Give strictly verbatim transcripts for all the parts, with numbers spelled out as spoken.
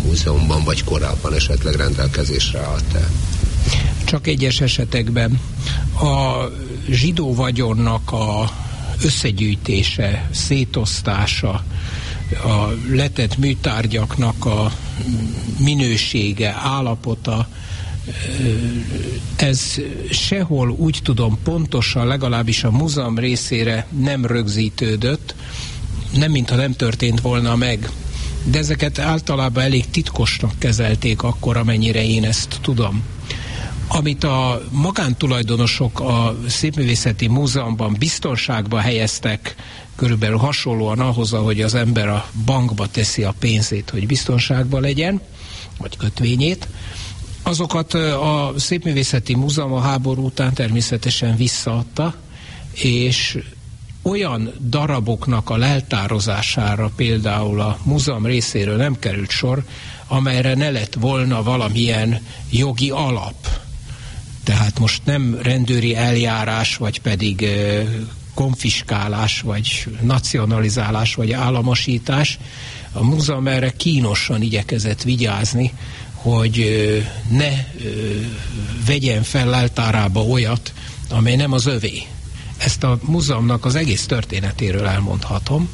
Múzeumban, vagy korábban esetleg rendelkezésre állt-e? Csak egyes esetekben. A zsidó vagyonnak a összegyűjtése, szétosztása, a letett műtárgyaknak a minősége, állapota, ez sehol úgy tudom pontosan, legalábbis a múzeum részére nem rögzítődött, nem mintha nem történt volna meg. De ezeket általában elég titkosnak kezelték akkor, amennyire én ezt tudom. Amit a magántulajdonosok a Szépművészeti Múzeumban biztonságba helyeztek, körülbelül hasonlóan ahhoz, ahogy az ember a bankba teszi a pénzét, hogy biztonságban legyen, vagy kötvényét, azokat a Szépművészeti Múzeum a háború után természetesen visszaadta, és olyan daraboknak a leltározására például a múzeum részéről nem került sor, amelyre ne lett volna valamilyen jogi alap. Tehát most nem rendőri eljárás, vagy pedig konfiskálás, vagy nacionalizálás, vagy államosítás. A múzeum erre kínosan igyekezett vigyázni, hogy ne vegyen fel leltárába olyat, amely nem az övé. Ezt a múzeumnak az egész történetéről elmondhatom.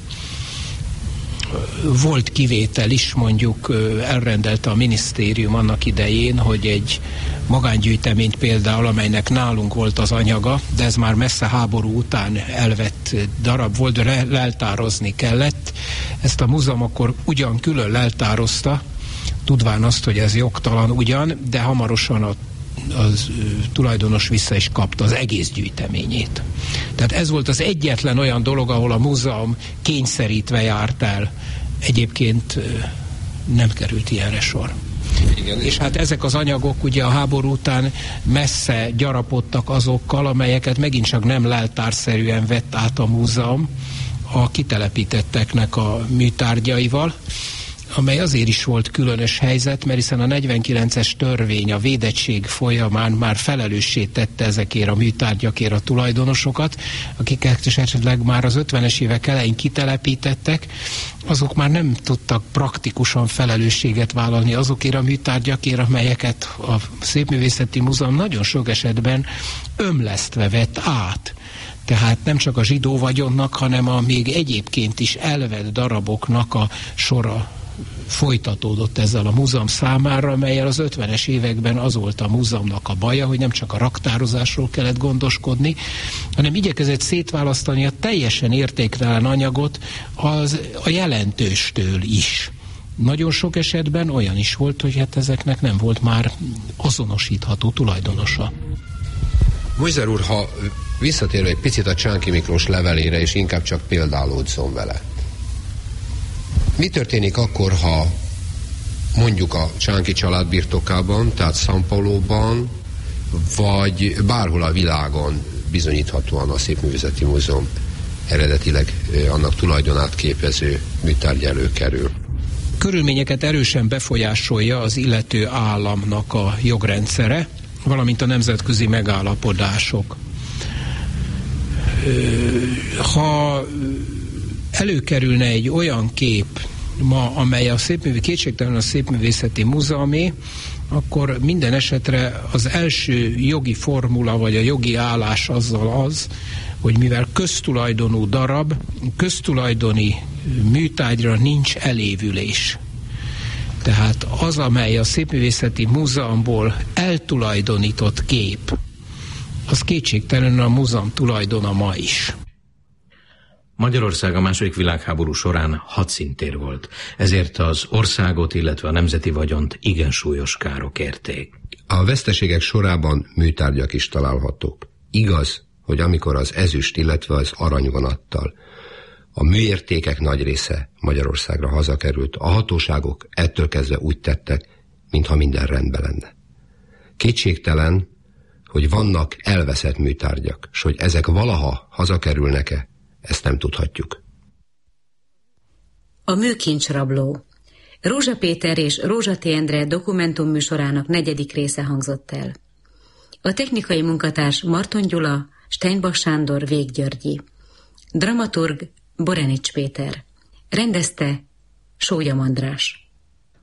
Volt kivétel is, mondjuk elrendelte a minisztérium annak idején, hogy egy magángyűjteményt például, amelynek nálunk volt az anyaga, de ez már messze háború után elvett darab volt, de leltározni kellett. Ezt a múzeum akkor ugyan külön leltározta, tudván azt, hogy ez jogtalan ugyan, de hamarosan a az tulajdonos vissza is kapta az egész gyűjteményét. Tehát ez volt az egyetlen olyan dolog, ahol a múzeum kényszerítve járt el. Egyébként nem került ilyenre sor. Igen, és hát ezek az anyagok ugye a háború után messze gyarapodtak azokkal, amelyeket megint csak nem leltárszerűen vett át a múzeum a kitelepítetteknek a műtárgyaival, amely azért is volt különös helyzet, mert hiszen a negyvenkilences törvény a védettség folyamán már felelőssé tette ezekért a műtárgyakért a tulajdonosokat, akiket esetleg már az ötvenes évek elején kitelepítettek, azok már nem tudtak praktikusan felelősséget vállalni azokért a műtárgyakért, amelyeket a Szépművészeti Múzeum nagyon sok esetben ömlesztve vett át. Tehát nem csak a zsidó vagyonnak, hanem a még egyébként is elvett daraboknak a sora folytatódott ezzel a múzeum számára, amellyel az ötvenes években az volt a múzeumnak a baja, hogy nem csak a raktározásról kellett gondoskodni, hanem igyekezett szétválasztani a teljesen értéktelen anyagot az, a jelentőstől is. Nagyon sok esetben olyan is volt, hogy hát ezeknek nem volt már azonosítható tulajdonosa. Mojzer úr, ha visszatérve egy picit a Csánki Miklós levelére, és inkább csak példálódzom vele. Mi történik akkor, ha mondjuk a Csánki család birtokában, tehát São Pauloban, vagy bárhol a világon bizonyíthatóan a Szépművészeti Múzeum eredetileg annak tulajdonát képező műtárgy előkerül? Körülményeket erősen befolyásolja az illető államnak a jogrendszere, valamint a nemzetközi megállapodások. Ha előkerülne egy olyan kép ma, amely a szépművé, kétségtelenül a Szépművészeti Múzeumé, akkor minden esetre az első jogi formula, vagy a jogi állás azzal az, hogy mivel köztulajdonú darab, köztulajdoni műtárgyra nincs elévülés. Tehát az, amely a Szépművészeti Múzeumból eltulajdonított kép, az kétségtelenül a múzeum tulajdona ma is. Magyarország a második világháború során hadszintér volt, ezért az országot, illetve a nemzeti vagyont igen súlyos károk érték. A veszteségek sorában műtárgyak is találhatók. Igaz, hogy amikor az ezüst, illetve az aranyvonattal a műértékek nagy része Magyarországra hazakerült, a hatóságok ettől kezdve úgy tettek, mintha minden rendben lenne. Kétségtelen, hogy vannak elveszett műtárgyak, s hogy ezek valaha hazakerülnek-e, ezt nem tudhatjuk. A műkincsrabló. Rózsa Péter és Rózsa T. Endre dokumentumműsorának negyedik része hangzott el. A technikai munkatárs Marton Gyula, Steinbach Sándor, Vég Györgyi. Dramaturg Borenics Péter. Rendezte Sólyom András.